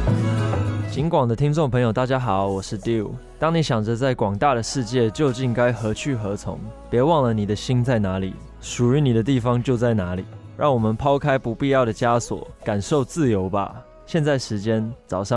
警广的听众朋友，大家好，我是 Dew。当你想着在广大的世界究竟该何去何从，别忘了你的心在哪里，属于你的地方就在哪里。让我们抛开不必要的枷锁，感受自由吧。现在时间早上